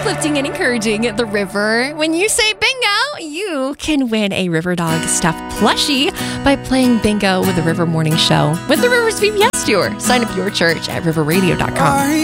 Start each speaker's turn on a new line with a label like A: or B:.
A: uplifting and encouraging the river. When you say bingo, you can win a River Dog stuffed plushie by playing bingo with the River Morning Show with the Rivers VBS Tour. Sign up your church at riverradio.com.